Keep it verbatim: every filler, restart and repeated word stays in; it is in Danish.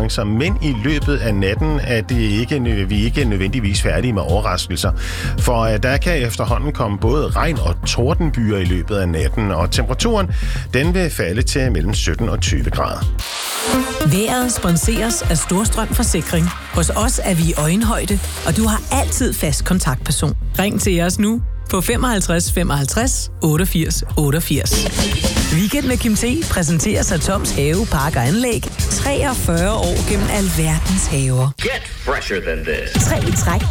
chancer, men i løbet af natten er det ikke, vi ikke nødvendigvis færdige med overraskelser. For der kan efterhånden komme både regn og tordenbyer i løbet af natten, og temperaturen den vil falde til mellem sytten og tyve grader. Vejret sponseres af Storstrøm Forsikring. Hos os er vi i øjenhøjde, og du har altid fast kontaktperson. Ring til os nu på femoghalvtreds femoghalvtreds otteogfirs otteogfirs. Weekend med Kim T præsenteres af Toms Have, Park og Anlæg. treogfyrre år gennem alverdens haver. Get fresher than this. Tre i træk